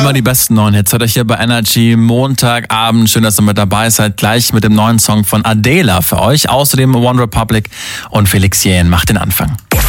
Immer die besten neuen Hits. Hört euch hier bei Energy Montagabend. Schön, dass ihr mit dabei seid. Gleich mit dem neuen Song von Adela für euch. Außerdem One Republic und Felix Jähn macht den Anfang.